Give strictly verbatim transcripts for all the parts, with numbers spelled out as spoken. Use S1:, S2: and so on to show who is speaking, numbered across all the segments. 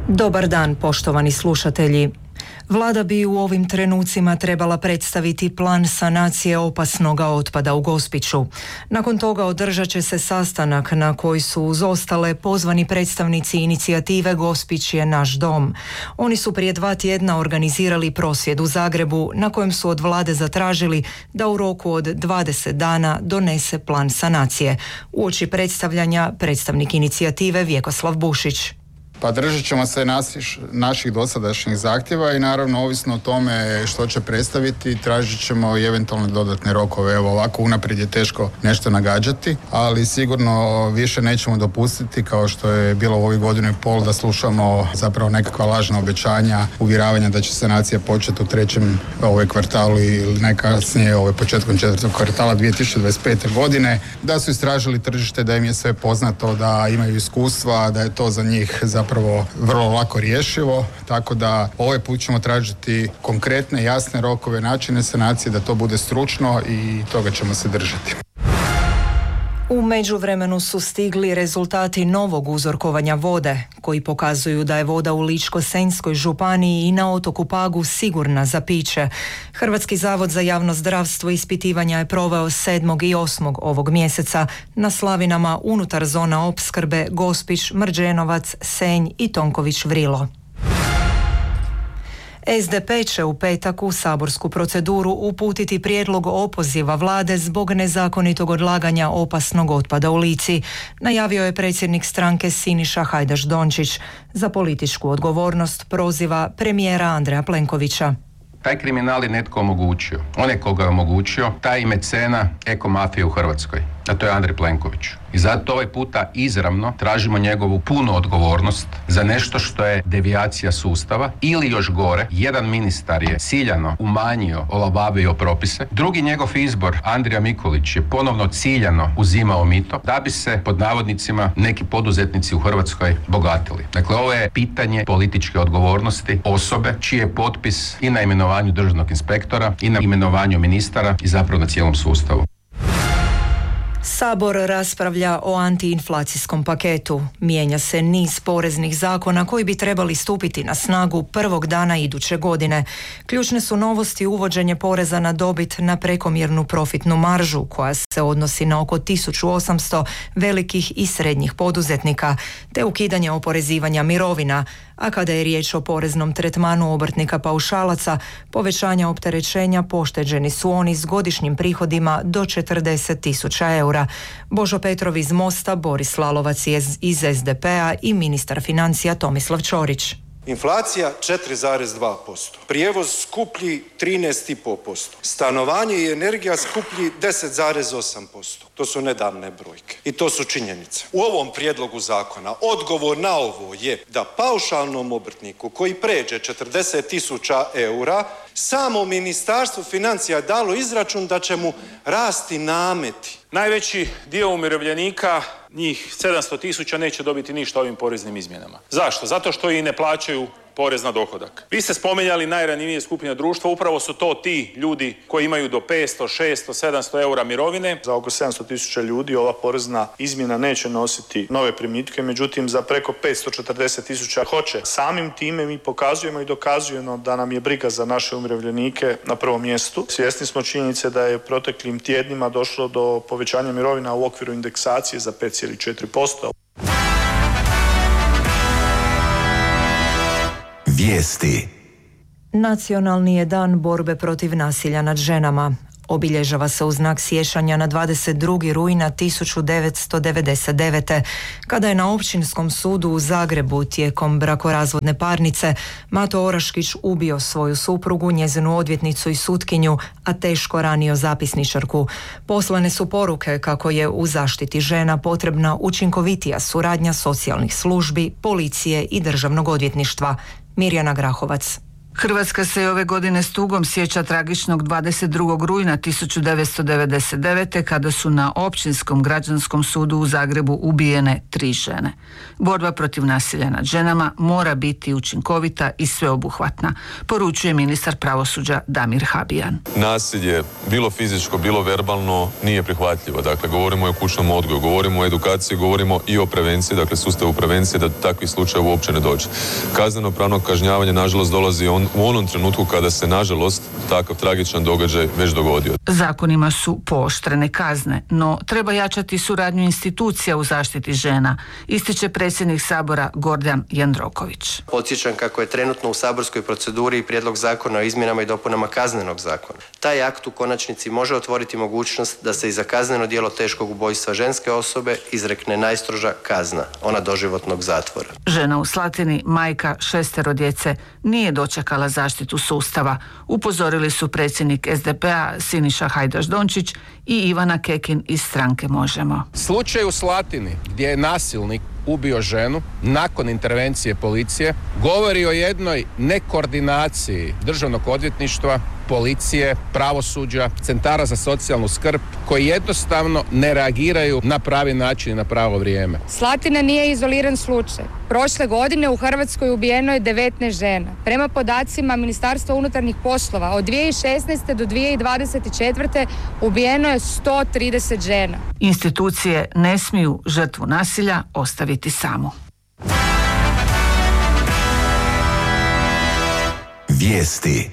S1: Dobar dan, poštovani slušatelji. Vlada bi u ovim trenucima trebala predstaviti plan sanacije opasnoga otpada u Gospiću. Nakon toga održat će se sastanak na koji su uz ostale pozvani predstavnici inicijative Gospić je naš dom. Oni su prije dva tjedna organizirali prosvjed u Zagrebu na kojem su od vlade zatražili da u roku od dvadeset dana donese plan sanacije. Uoči predstavljanja predstavnik inicijative Vjekoslav Bušić.
S2: Pa držat ćemo se naših, naših dosadašnjih zahtjeva i naravno ovisno o tome što će predstaviti tražit ćemo i eventualne dodatne rokove. Evo ovako unaprijed je teško nešto nagađati, ali sigurno više nećemo dopustiti kao što je bilo u ovih godinu i pol da slušamo zapravo nekakva lažna obećanja, uvjeravanja da će sanacija početi u trećem ovaj kvartalu ili najkasnije ovaj početkom četvrtog kvartala dvije tisuće dvadeset pete. godine, da su istražili tržište, da im je sve poznato, da imaju iskustva, da je to za njih zapravo Prvo, vrlo lako rješivo, tako da ovaj put ćemo tražiti konkretne, jasne rokove, načine sanacije, da to bude stručno i toga ćemo se držati.
S1: U međuvremenu su stigli rezultati novog uzorkovanja vode, koji pokazuju da je voda u Ličko-senjskoj županiji i na otoku Pagu sigurna za piće. Hrvatski zavod za javno zdravstvo ispitivanja je proveo sedmog i osmog ovog mjeseca na slavinama unutar zona opskrbe Gospić, Mrđenovac, Senj i Tonković Vrilo. S D P će u petak u saborsku proceduru uputiti prijedlog opoziva vlade zbog nezakonitog odlaganja opasnog otpada u Lici, najavio je predsjednik stranke Siniša Hajdaš Dončić. Za političku odgovornost proziva premijera Andreja Plenkovića.
S3: Taj kriminal je netko omogućio. On je koga je omogućio, taj i mecena ekomafije u Hrvatskoj. A to je Andrej Plenković. I zato ovaj puta izravno tražimo njegovu punu odgovornost za nešto što je devijacija sustava ili još gore, jedan ministar je ciljano umanjio, olabavio propise. Drugi njegov izbor, Andrija Mikulić, je ponovno ciljano uzimao mito da bi se pod navodnicima neki poduzetnici u Hrvatskoj bogatili. Dakle, ovo je pitanje političke odgovornosti osobe čiji je potpis i na imenovanju državnog inspektora i na imenovanju ministara i zapravo na cijelom sustavu.
S1: Sabor raspravlja o antiinflacijskom paketu. Mijenja se niz poreznih zakona koji bi trebali stupiti na snagu prvog dana iduće godine. Ključne su novosti uvođenje poreza na dobit na prekomjernu profitnu maržu koja se odnosi na oko tisuću osamsto velikih i srednjih poduzetnika, te ukidanje oporezivanja mirovina, a kada je riječ o poreznom tretmanu obrtnika paušalaca, povećanja opterećenja pošteđeni su oni s godišnjim prihodima do četrdeset tisuća eura. Božo Petrov iz Mosta, Boris Lalovac iz S D P-a i ministar financija Tomislav Ćorić.
S4: Inflacija četiri zarez dva posto, prijevoz skuplji trinaest zarez pet posto, stanovanje i energija skuplji deset zarez osam posto. To su nedavne brojke i to su činjenice. U ovom prijedlogu zakona odgovor na ovo je da paušalnom obrtniku koji pređe četrdeset tisuća eura samo Ministarstvo financija je dalo izračun da će mu rasti nameti.
S5: Najveći dio umirovljenika, njih sedamsto tisuća, neće dobiti ništa ovim poreznim izmjenama. Zašto? Zato što i ne plaćaju porez na dohodak. Vi ste spomenjali najranjivije skupine društva, upravo su to ti ljudi koji imaju do petsto, šesto, sedamsto eura mirovine.
S6: Za oko sedamsto tisuća ljudi ova porezna izmjena neće nositi nove primitke, međutim za preko petsto četrdeset tisuća hoće. Samim time mi pokazujemo i dokazujemo da nam je briga za naše umirovljenike na prvom mjestu. Svjesni smo činjenice da je proteklim tjednima došlo do povećanja mirovina u okviru indeksacije za pet zarez četiri posto.
S1: Vijesti. Nacionalni je dan borbe protiv nasilja nad ženama. Obilježava se u znak sjećanja na dvadeset drugi rujna tisuću devetsto devedeset devete. kada je na Općinskom sudu u Zagrebu tijekom brakorazvodne parnice Mato Oraškić ubio svoju suprugu, njezinu odvjetnicu i sutkinju, a teško ranio zapisničarku. Poslane su poruke kako je u zaštiti žena potrebna učinkovitija suradnja socijalnih službi, policije i državnog odvjetništva. Mirjana Grahovac.
S7: Hrvatska se i ove godine s tugom sjeća tragičnog dvadeset drugog rujna tisuću devetsto devedeset devete. kada su na Općinskom građanskom sudu u Zagrebu ubijene tri žene. Borba protiv nasilja nad ženama mora biti učinkovita i sveobuhvatna, poručuje ministar pravosuđa Damir Habijan.
S8: Nasilje, bilo fizičko, bilo verbalno, nije prihvatljivo. Dakle, govorimo o kućnom odgoju, govorimo o edukaciji, govorimo i o prevenciji, dakle sustavu prevencije da takvih slučajeva uopće ne dođe. Kazneno pravno kažnjavanje nažalost dolazi on u onom trenutku kada se, nažalost, takav tragičan događaj već dogodio.
S7: Zakonima su pooštrene kazne, no treba jačati suradnju institucija u zaštiti žena, ističe predsjednik Sabora Gordan Jandroković.
S9: Podsjećam kako je trenutno u saborskoj proceduri i prijedlog zakona o izmjenama i dopunama Kaznenog zakona. Taj akt u konačnici može otvoriti mogućnost da se i za kazneno djelo teškog ubojstva ženske osobe izrekne najstroža kazna, ona doživotnog zatvora.
S7: Žena u Slatini, majka šestero djece, nije dočekala zaštitu sustava, upozorili su predsjednik es de pe a Siniša Hajdaš Dončić i Ivana Kekin iz stranke Možemo.
S3: Slučaj u Slatini gdje je nasilnik ubio ženu nakon intervencije policije govori o jednoj nekoordinaciji državnog odvjetništva, policije, pravosuđa, centara za socijalnu skrb koji jednostavno ne reagiraju na pravi način i na pravo vrijeme.
S10: Slatina nije izoliran slučaj. Prošle godine u Hrvatskoj ubijeno je devetnaest žena. Prema podacima Ministarstva unutarnjih poslova od dvije tisuće šesnaeste do dvije tisuće dvadeset četvrte ubijeno je sto trideset žena.
S7: Institucije ne smiju žrtvu nasilja ostaviti samu.
S1: Vijesti.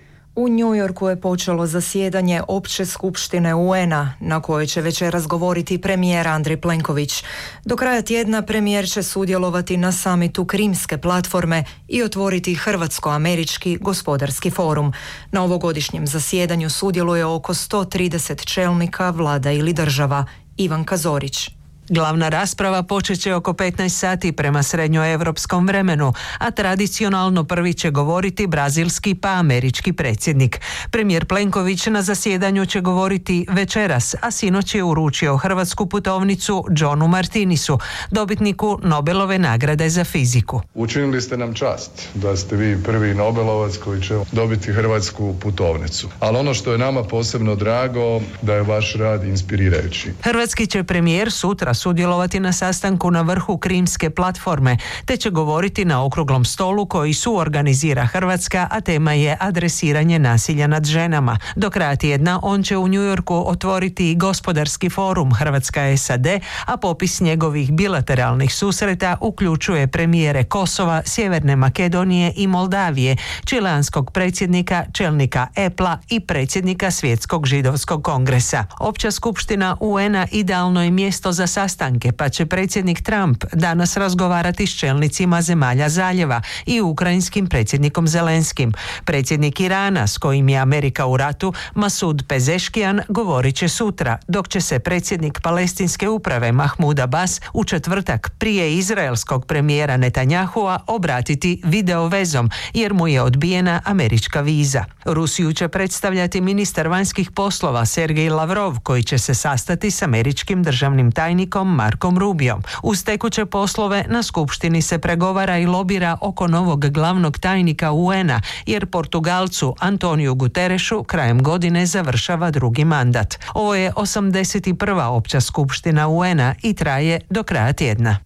S1: U New Yorku je počelo zasjedanje Opće skupštine u en a, na kojoj će večeras govoriti premijer Andrej Plenković. Do kraja tjedna premijer će sudjelovati na samitu Krimske platforme i otvoriti Hrvatsko-američki gospodarski forum. Na ovogodišnjem zasjedanju sudjeluje oko sto trideset čelnika vlada ili država. Ivanka Zorić.
S11: Glavna rasprava počet će oko petnaest sati prema srednjoevropskom vremenu, a tradicionalno prvi će govoriti brazilski pa američki predsjednik. Premijer Plenković na zasjedanju će govoriti večeras, a sinoć je uručio hrvatsku putovnicu Johnu Martinisu, dobitniku Nobelove nagrade za fiziku.
S12: Učinili ste nam čast da ste vi prvi Nobelovac koji će dobiti hrvatsku putovnicu. Ali ono što je nama posebno drago, da je vaš rad inspirirajući.
S11: Hrvatski će premijer sutra sudjelovati na sastanku na vrhu Krimske platforme, te će govoriti na okruglom stolu koji suorganizira Hrvatska, a tema je adresiranje nasilja nad ženama. Do kraja tjedna on će u New Yorku otvoriti gospodarski forum Hrvatska es a de, a popis njegovih bilateralnih susreta uključuje premijere Kosova, Sjeverne Makedonije i Moldavije, čileanskog predsjednika, čelnika Apple-a i predsjednika Svjetskog židovskog kongresa. Opća skupština u en a idealno je mjesto za sastanke, pa će predsjednik Trump danas razgovarati s čelnicima zemalja zaljeva i ukrajinskim predsjednikom Zelenskim. Predsjednik Irana, s kojim je Amerika u ratu, Masud Pezeškijan, govorit će sutra, dok će se predsjednik palestinske uprave Mahmud Abbas u četvrtak prije izraelskog premijera Netanjahua obratiti video vezom, jer mu je odbijena američka viza. Rusiju će predstavljati ministar vanjskih poslova Sergej Lavrov, koji će se sastati s američkim državnim tajnikom Markom Rubiom. Uz tekuće poslove na skupštini se pregovara i lobira oko novog glavnog tajnika u en a, jer Portugalcu Antoniju Guterešu krajem godine završava drugi mandat. Ovo je osamdeset prva opća skupština u en a i traje do kraja tjedna.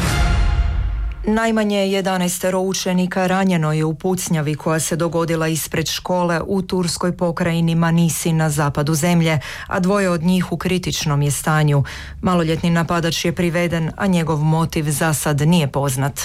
S1: Najmanje jedanaestero učenika ranjeno je u pucnjavi koja se dogodila ispred škole u turskoj pokrajini Manisi na zapadu zemlje, a dvoje od njih u kritičnom je stanju. Maloljetni napadač je priveden, a njegov motiv za sad nije poznat.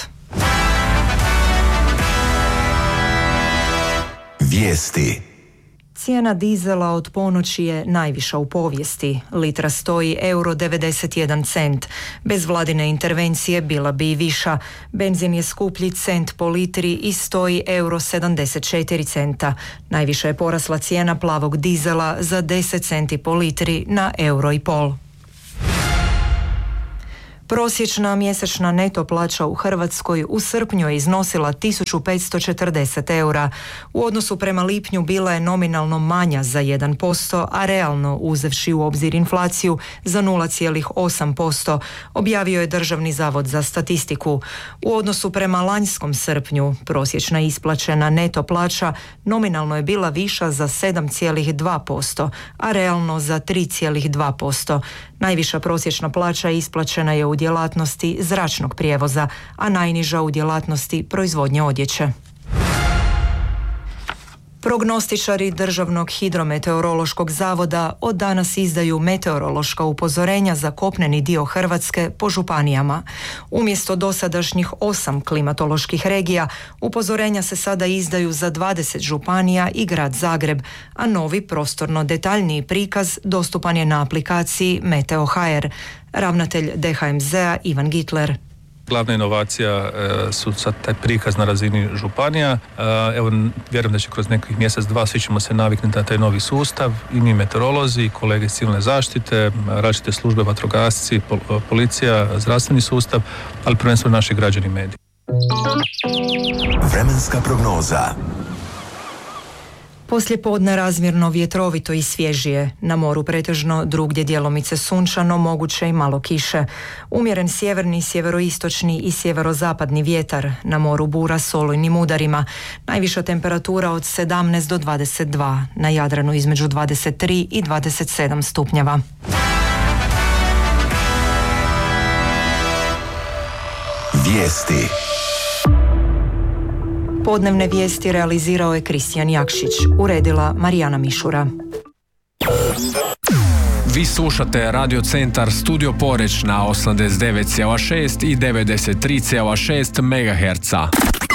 S1: Vijesti. Cijena dizela od ponoći je najviša u povijesti. Litra stoji euro devedeset jedan cent. Bez vladine intervencije bila bi i viša. Benzin je skuplji cent po litri i stoji euro sedamdeset četiri centa. Najviše je porasla cijena plavog dizela za deset centi po litri na euro i pol. Prosječna mjesečna neto plaća u Hrvatskoj u srpnju je iznosila tisuću petsto četrdeset eura. U odnosu prema lipnju bila je nominalno manja za jedan posto, a realno, uzevši u obzir inflaciju, za nula zarez osam posto, objavio je Državni zavod za statistiku. U odnosu prema lanjskom srpnju, prosječna isplaćena neto plaća nominalno je bila viša za sedam zarez dva posto, a realno za tri zarez dva posto. Najviša prosječna plaća isplaćena je u djelatnosti zračnog prijevoza, a najniža u djelatnosti proizvodnje odjeće. Prognostičari Državnog hidrometeorološkog zavoda od danas izdaju meteorološka upozorenja za kopneni dio Hrvatske po županijama. Umjesto dosadašnjih osam klimatoloških regija, upozorenja se sada izdaju za dvadeset županija i grad Zagreb, a novi prostorno detaljniji prikaz dostupan je na aplikaciji Meteo punkt ha er. Ravnatelj de ha em zea Ivan Gitler.
S13: Glavna inovacija e, su sad taj prikaz na razini županija. E, evo, vjerujem da će kroz nekih mjesec, dva, svi ćemo se naviknuti na taj novi sustav. I mi meteorolozi, i kolege iz civilne zaštite, različite službe, vatrogasci, pol, policija, zdravstveni sustav, ali prvenstveno naši građani i mediji.
S14: Vremenska prognoza.
S1: Poslijepodne razmjerno vjetrovito i svježije. Na moru pretežno, drugdje djelomice sunčano, moguće i malo kiše. Umjeren sjeverni, sjeveroistočni i sjeverozapadni vjetar. Na moru bura s olujnim udarima. Najviša temperatura od sedamnaest do dvadeset dva. Na Jadranu između dvadeset tri i dvadeset sedam stupnjeva.
S14: Vijesti.
S1: Podnevne vijesti realizirao je Kristijan Jakšić, uredila Marijana Mišura.
S15: Vi slušate Radio Centar Studio Poreć na osamdeset devet zarez šest i devedeset tri zarez šest megaherca.